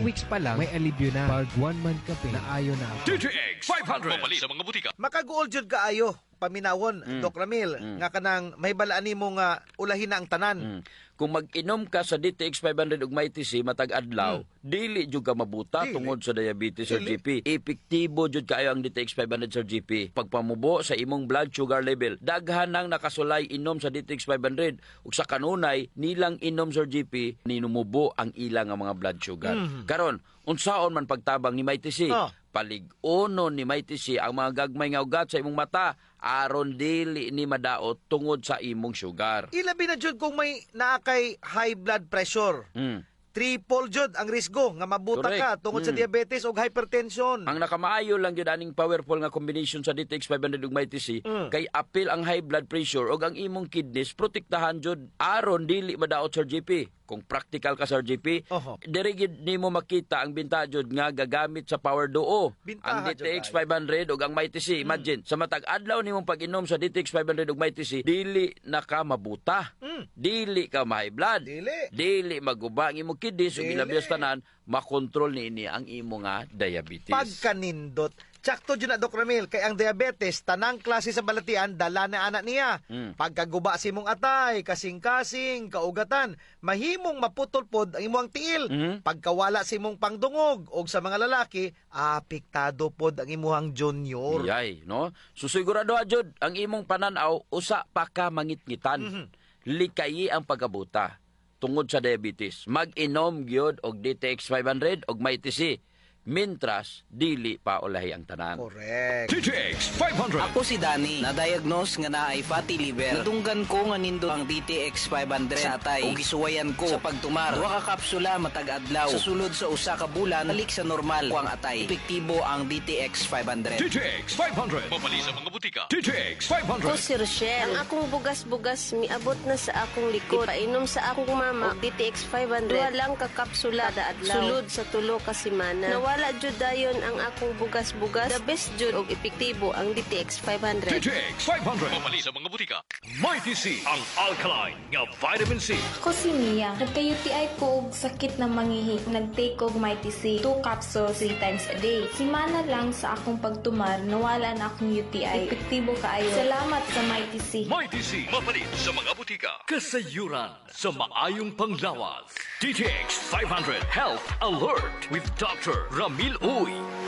weeks pa lang, may alibyo na. Pag 1 month ka pa, naayon na ako. DTX 500 mapali sa mga butika. Makaguol jud kaayo paminawon, Doc Ramil, nga kanang may balaan nimo nga ulahin na ang tanan. Kung mag-inom ka sa DTX 500 ug may TC matag adlaw, dili jud ka mabuta tungod sa diabetes or GP. Epektibo jud kaayo ang DTX 500 Sir GP. Pagpamubo sa imong blood sugar level, daghan nang nakasulay inom sa DTX 500 ug sa kanunay nilang inom Sir GP ninumubo ang ilang nga mga blood sugar. Karon, unsaon man pagtabang ni may TC? Palig-unon ni may TC ang mga gagmay nga ugat sa imong mata aron dili ni madaot tungod sa imong sugar. Ilabi na jud kung may naakay high blood pressure. Triple jud ang risgo nga mabuta ka tungod sa diabetes o hypertension. Ang nakamaayo lang jud aning powerful nga combination sa DTX 500 ug may TC kay apil ang high blood pressure ug ang imong kidneys protektahan jud aron dili madaot sa GP. Kung practical ka sa GP, diri gid nimo makita ang binta jud nga gagamit sa Power Duo. Ang DTX 500 ug ang may TC. Imagine, sa matag adlaw nimong pag-inom sa DTX 500 ug may TC, dili na ka mabuta. Dili ka ma-high blood. Dili maguba ang imong kidneys ug ilabias tanan makontrol niini ang imo nga diabetes. Pagkanindot, tsakto dyan na, Doc Ramil, kay ang diabetes, tanang klase sa balatian, dala na anak niya. Pagkaguba si mong atay, kasing-kasing, kaugatan, mahimong maputol-pod ang imong tiil. Pagkawala si mong pangdungog, o sa mga lalaki, apektado pod ang imong junior. Yay, no? Susigurado jud ang imong pananaw, usa pa ka mangitngitan. Likayi ang pagkabuta tungod sa diabetes. Mag-inom gyud og DTX 500 og may TC. Mintras, dili pa ulahi ang tanan. Correct. DTX 500. Ako si Danny, na-diagnose nga na ay fatty liver. Nadunggan ko nga nindo ang DTX 500 sa atay. O gisuwayan ko sa pagtumar. Duha ka kapsula matag adlaw. Sa sulod sa usa ka bulan, balik sa normal ko ang atay. Epektibo ang DTX 500. DTX 500 mapali sa mga butika. DTX 500. Ako si Rochelle. Ang akong bugas-bugas miabot na sa akong likod. Painom sa akong mama og DTX 500. Duha lang ka kapsula kada adlaw. Sulod sa tulo ka semana. Wala jud dayon ang akong bugas-bugas. The best jud og epektibo ang DTX 500. DTX 500 mapali sa mga butika. Mighty C, ang alkaline nga vitamin C. Ako si Mia. Nagka-UTI ko og sakit na manghihik. Nag-take og Mighty C 2 capsules 3 times a day. Simana lang sa akong pagtumar, nawala na akong UTI. Epektibo kaayo. Salamat sa Mighty C. Mighty C, mapali sa mga butika. Kasayuran sa maayong panglawas. DTX 500 Health Alert with Dr. Ramil Uy.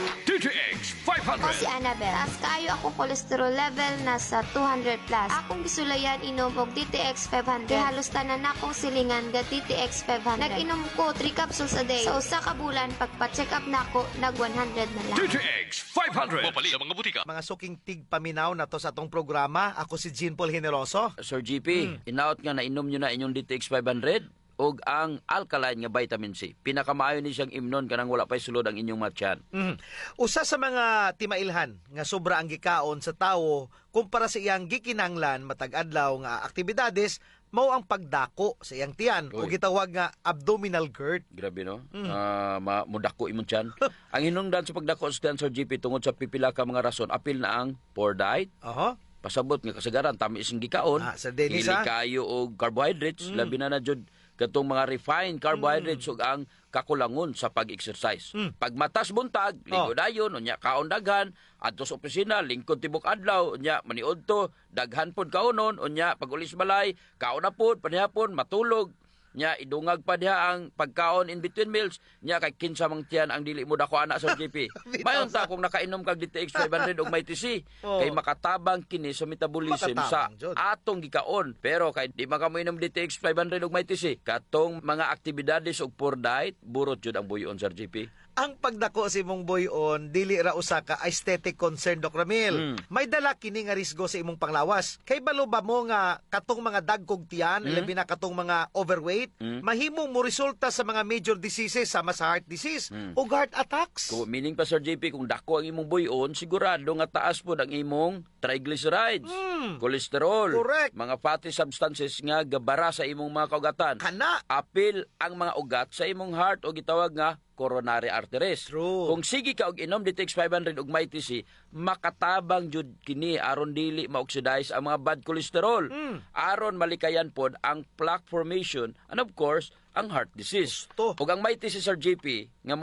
DTX 500. Ako si Annabel. As kayo akong cholesterol level nasa 200 plus. Akong gisulayan inom og DTX 500. Kaya halos tanan akong silingan ga DTX 500. Nag-inom ko 3 capsules a day. Sa usa ka bulan, pagpa-check up nako, nag 100 na lang. DTX 500. Mapali sa mga butika. Mga suking tigpaminaw na to sa atong programa. Ako si Jean Paul Generoso. Sir GP, inaot nga na inom nyo na inyong DTX 500 og ang alkaline nga vitamin C. Pinakamaayo ni siyang imnon kanang wala pay sulod ang inyong matyan. Usa sa mga timailhan nga sobra ang gikaon sa tawo kumpara sa iyang gikinanglan matag adlaw nga aktibidades mao ang pagdako sa iyang tiyan o gitawag nga abdominal GERD. Grabe no? Mudako imong tiyan. Ang hinungdan sa pagdako sa tiyan, Sir GP, tungod sa pipila ka mga rason, apil na ang poor diet. Pasabot nga kasagaran tamis ang gikaon. Hili kayo og carbohydrates, labi na jud katong mga refined carbohydrates ug ang kakulangon sa pag-exercise. Pag matas buntag, ligo dayon, unya kaon daghan, adto sa opisina, lingkod tibok adlaw, unya maniud to, daghan pod kaonon, unya pag ulis balay, kaon na pod, panihapon, matulog, nya idungag pa diha ang pagkaon in between meals, nya kay kinsa mang tiyan ang dili mo dako ana sa GP. Mayon ta kung nakainom kag DTX 500 og may TC, kay makatabang kini sa metabolism sa atong gikaon. Pero kay di makamoinom DTX 500 og may TC, katong mga aktibidades og poor diet, burot jud ang buyon sa GP. Ang pagdako si mong buyon, dili ra usa ka aesthetic concern, Doc Ramil. May dala kini nga risgo sa imong panglawas. Kay balo ba mo nga katong mga dagkog tiyan, labi na katong mga overweight, mahimong mo resulta sa mga major diseases sama sa heart disease o heart attacks. Meaning pa, Sir JP, kung dako ang imong buyon, sigurado nga taas po ang imong triglycerides, cholesterol, mga fatty substances nga gabara sa imong mga kaugatan. Apil ang mga ugat sa imong heart o gitawag nga coronary arteries. Kung sige ka og inom DTX 500 og may TC, makatabang jud kini aron dili ma-oxidize ang mga bad cholesterol. Aron malikayan pod ang plaque formation and of course ang heart disease. Ug ang may TC, Sir JP, nga